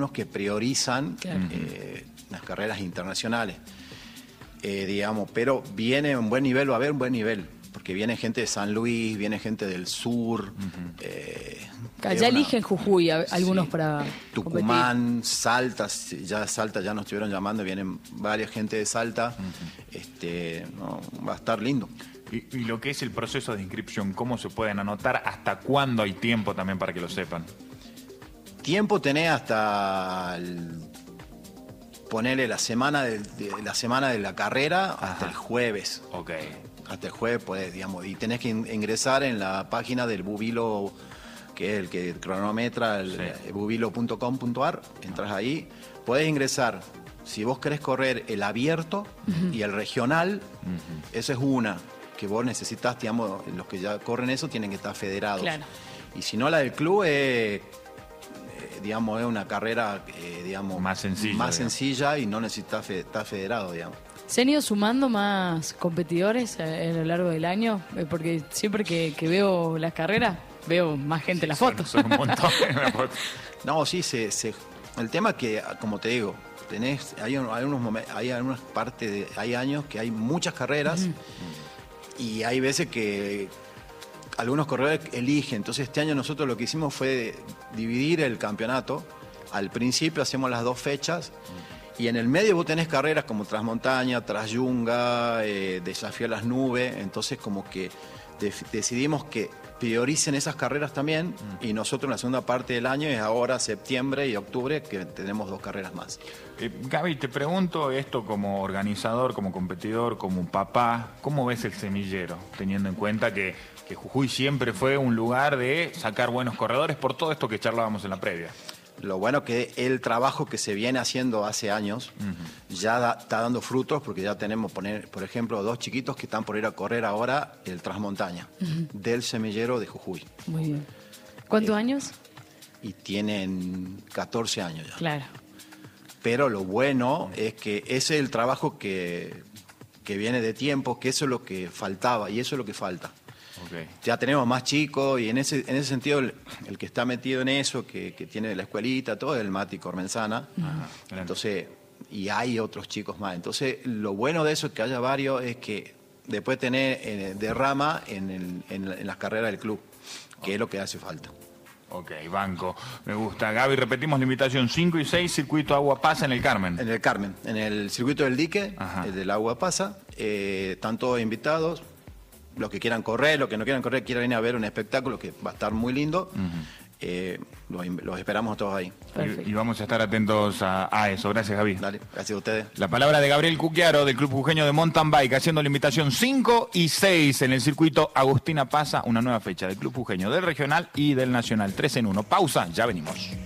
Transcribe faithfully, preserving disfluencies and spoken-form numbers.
algunos que priorizan claro. eh, las carreras internacionales, eh, digamos, pero viene un buen nivel, va a haber un buen nivel, porque viene gente de San Luis, viene gente del sur. Uh-huh. eh, ya una, eligen Jujuy a, algunos sí, para Tucumán, competir. Salta, ya Salta ya nos estuvieron llamando, vienen varias gente de Salta. Uh-huh. este, no, va a estar lindo. Y, y lo que es el proceso de inscripción, ¿cómo se pueden anotar? ¿Hasta cuándo hay tiempo también para que lo sepan? Tiempo tenés hasta el, ponerle la semana de, de la semana de la carrera. Ajá. Hasta el jueves. Ok. Hasta el jueves, pues, digamos, y tenés que in, ingresar en la página del Bubilo, que es el que cronometra, el, sí. bubilo punto com punto ar, entras ahí, podés ingresar. Si vos querés correr el abierto uh-huh. y el regional, uh-huh. eso es una, que vos necesitas, digamos, los que ya corren eso tienen que estar federados. Claro. Y si no, la del club es, eh, digamos, es una carrera, eh, digamos, más sencilla, más sencilla y no necesitas fe, estar federado, digamos. ¿Se han ido sumando más competidores a, a lo largo del año? Porque siempre que, que veo las carreras, veo más gente en las fotos. Son, son un montón en las fotos. No, sí, se, se, el tema es que, como te digo, tenés, hay, hay unos momentos, hay algunas partes, de, hay años que hay muchas carreras uh-huh. y hay veces que algunos corredores eligen. Entonces este año nosotros lo que hicimos fue dividir el campeonato. Al principio hacemos las dos fechas uh-huh. y en el medio vos tenés carreras como Transmontaña, Trasyunga, eh, Desafío a las Nubes. Entonces como que de, decidimos que prioricen esas carreras también uh-huh. y nosotros en la segunda parte del año es ahora septiembre y octubre que tenemos dos carreras más. Eh, Gaby, te pregunto esto como organizador, como competidor, como papá, ¿cómo ves el semillero? Teniendo en cuenta que, que Jujuy siempre fue un lugar de sacar buenos corredores por todo esto que charlábamos en la previa. Lo bueno que el trabajo que se viene haciendo hace años uh-huh. ya da, está dando frutos, porque ya tenemos, poner, por ejemplo, dos chiquitos que están por ir a correr ahora el Transmontaña uh-huh. del semillero de Jujuy. Muy bien. ¿Cuántos eh, años? Y tienen catorce años ya. Claro. Pero lo bueno es que ese es el trabajo que, que viene de tiempo, que eso es lo que faltaba y eso es lo que falta. Okay. Ya tenemos más chicos y en ese, en ese sentido el, el que está metido en eso, que, que tiene la escuelita, todo es el Mati Cormenzana. Uh-huh. Entonces, y hay otros chicos más. Entonces, lo bueno de eso es que haya varios, es que después tener eh, derrama en, el, en, en las carreras del club, que okay. es lo que hace falta. Ok, banco. Me gusta. Gaby, repetimos la invitación. cinco y seis, circuito Agua Pasa en el Carmen. En el Carmen, en el circuito del dique, el del Agua Pasa. Eh, están todos invitados. Los que quieran correr, los que no quieran correr, quieran venir a ver un espectáculo que va a estar muy lindo. Uh-huh. eh, los, los esperamos todos ahí. Y, y vamos a estar atentos a, a eso. Gracias, Gaby. Dale, gracias a ustedes. La palabra de Gabriel Cuquiaro, del Club Jujeño de Mountain Bike, haciendo la invitación cinco y seis en el circuito Agustina Pasa, una nueva fecha del Club Jujeño, del Regional y del Nacional. tres en uno. Pausa, ya venimos.